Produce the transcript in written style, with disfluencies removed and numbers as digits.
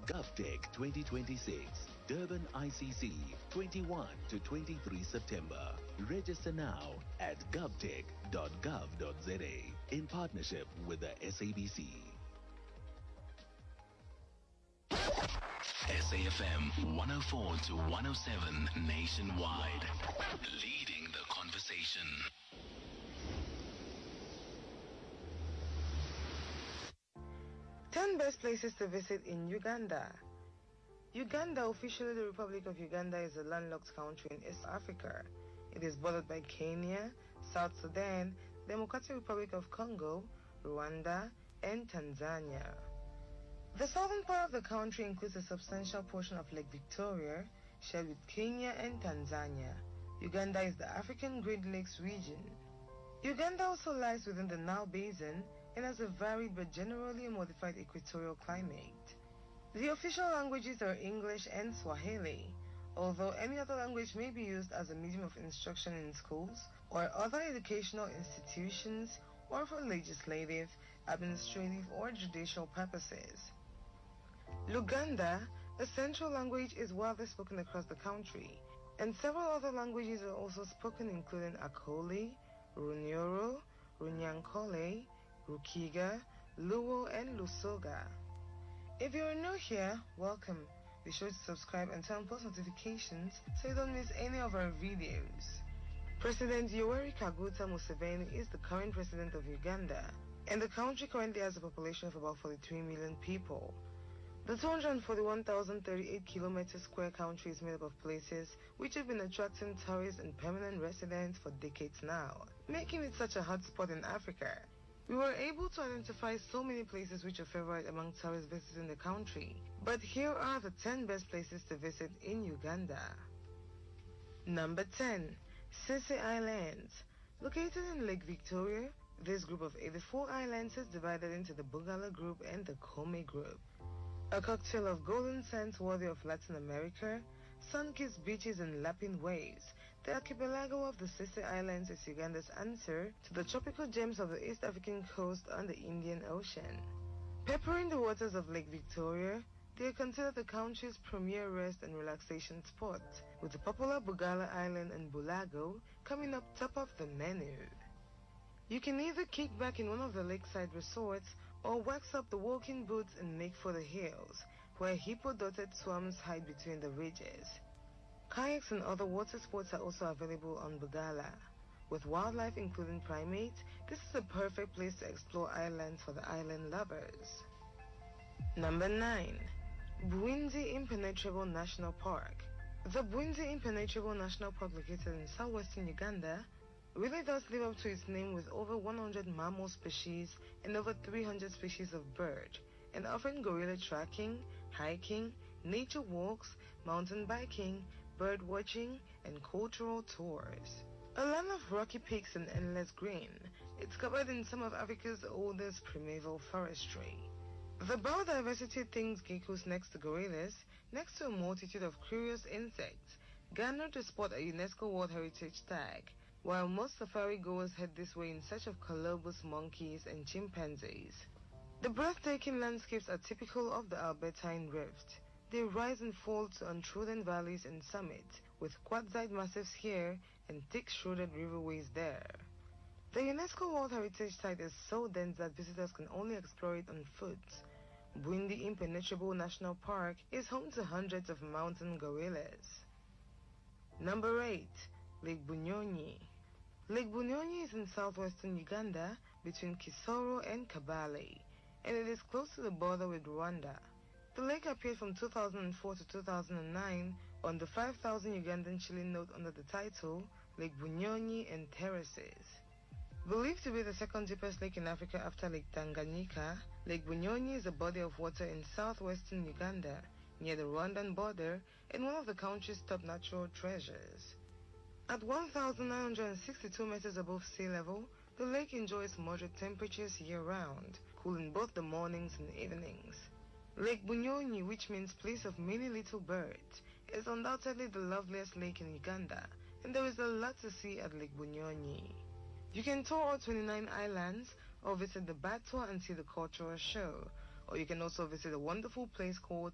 GovTech 2026, Durban ICC, 21 to 23 September. Register now at govtech.gov.za in partnership with the SABC. SAFM 104 to 107 nationwide, leading the conversation. Best places to visit in Uganda. Uganda, officially the Republic of Uganda, is a landlocked country in East Africa. It is bordered by Kenya, South Sudan, Democratic Republic of Congo, Rwanda, and Tanzania. The southern part of the country includes a substantial portion of Lake Victoria, shared with Kenya and Tanzania. Uganda is the African Great Lakes region. Uganda also lies within the Nile Basin and has a varied but generally modified equatorial climate. The official languages are English and Swahili, although any other language may be used as a medium of instruction in schools or other educational institutions or for legislative, administrative, or judicial purposes. Luganda, a central language, is widely spoken across the country, and several other languages are also spoken, including Akoli, Runyoro, Runyankole, Rukiga, Luo, and Lusoga. If you are new here, welcome. Be sure to subscribe and turn on post notifications so you don't miss any of our videos. President Yoweri Kaguta Museveni is the current president of Uganda, and the country currently has a population of about 43 million people. The 241,038 kilometer square country is made up of places which have been attracting tourists and permanent residents for decades now, making it such a hotspot in Africa. We were able to identify so many places which are favorite among tourists visiting the country, but here are the 10 best places to visit in Uganda. Number 10. Sissi Islands. Located in Lake Victoria, this group of 84 islands is divided into the Bugala Group and the Kome Group. A cocktail of golden sands worthy of Latin America, sun-kissed beaches and lapping waves, the archipelago of the Sissi Islands is Uganda's answer to the tropical gems of the East African coast on the Indian Ocean. Peppering the waters of Lake Victoria, they are considered the country's premier rest and relaxation spot, with the popular Bugala Island and Bulago coming up top of the menu. You can either kick back in one of the lakeside resorts or wax up the walking boots and make for the hills, where hippo-dotted swamps hide between the ridges. Kayaks and other water sports are also available on Bugala. With wildlife including primates, this is a perfect place to explore islands for the island lovers. Number 9. Bwindi Impenetrable National Park. The Bwindi Impenetrable National Park, located in southwestern Uganda, really does live up to its name, with over 100 mammal species and over 300 species of bird, and offering gorilla tracking, hiking, nature walks, mountain biking, bird watching, and cultural tours. A land of rocky peaks and endless green, it's covered in some of Africa's oldest primeval forestry. The biodiversity thinks geckos next to gorillas, next to a multitude of curious insects, garnered to spot a UNESCO World Heritage tag, while most safari goers head this way in search of colobus monkeys and chimpanzees. The breathtaking landscapes are typical of the Albertine Rift. They rise and fall to untrodden valleys and summits, with quartzite massives here and thick shrouded riverways there. The UNESCO World Heritage Site is so dense that visitors can only explore it on foot. Bwindi Impenetrable National Park is home to hundreds of mountain gorillas. Number 8. Lake Bunyonyi. Lake Bunyonyi is in southwestern Uganda between Kisoro and Kabale, and it is close to the border with Rwanda. The lake appeared from 2004 to 2009 on the 5,000 Ugandan shilling note under the title Lake Bunyonyi and Terraces. Believed to be the second deepest lake in Africa after Lake Tanganyika, Lake Bunyonyi is a body of water in southwestern Uganda, near the Rwandan border, and one of the country's top natural treasures. At 1,962 meters above sea level, the lake enjoys moderate temperatures year-round, cool in both the mornings and evenings. Lake Bunyonyi, which means place of many little birds, is undoubtedly the loveliest lake in Uganda, and there is a lot to see at Lake Bunyonyi. You can tour all 29 islands, or visit the Bat Tour and see the cultural show, or you can also visit a wonderful place called